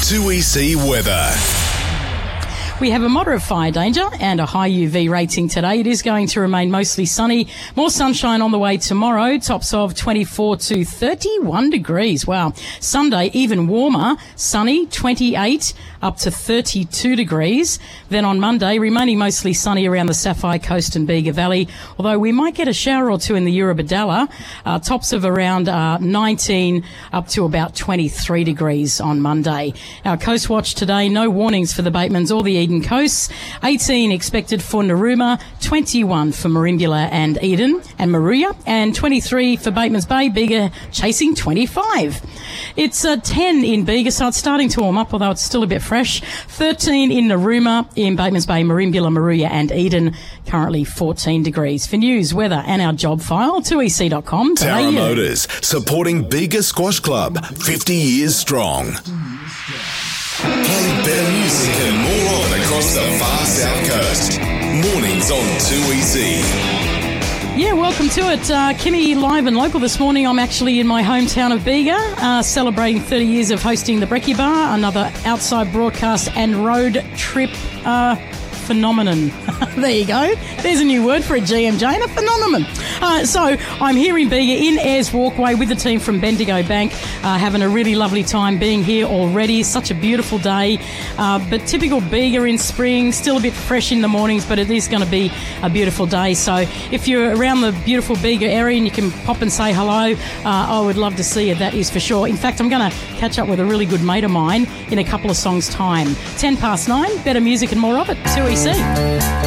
2EC weather. We have a moderate fire danger and a high UV rating today. It is going to remain mostly sunny. More sunshine on the way tomorrow. Tops of 24 to 31 degrees. Wow. Sunday, even warmer. Sunny, 28 up to 32 degrees. Then on Monday, remaining mostly sunny around the Sapphire Coast and Bega Valley. Although we might get a shower or two in the Eurobodalla. Tops of around 19 up to about 23 degrees on Monday. Our Coast Watch today, no warnings for the Batemans or the Eden Coast. 18 expected for Narooma, 21 for Merimbula and Eden and Moruya, and 23 for Batemans Bay. Bega chasing 25. It's 10 in Bega, so it's starting to warm up, although it's still a bit fresh. 13 in Narooma, in Batemans Bay, Merimbula, Moruya and Eden, currently 14 degrees. For news, weather and our job file, 2ec.com. Tara Motors, supporting Bega Squash Club, 50 years strong. Play better music and more of it across the far south coast. Mornings on 2EC. Yeah, welcome to it. Kimmy live and local this morning. I'm actually in my hometown of Bega, celebrating 30 years of hosting the Brekkie Bar, another outside broadcast and road trip phenomenon. There you go. There's a new word for a GMJ and a phenomenon. So I'm here in Bega in Ayers Walkway with the team from Bendigo Bank, having a really lovely time being here already. Such a beautiful day, but typical Bega in spring, still a bit fresh in the mornings, but it is going to be a beautiful day. So if you're around the beautiful Bega area and you can pop and say hello, I would love to see you, that is for sure. In fact, I'm going to catch up with a really good mate of mine in a couple of songs' time. 9:10, better music and more of it. 2EC.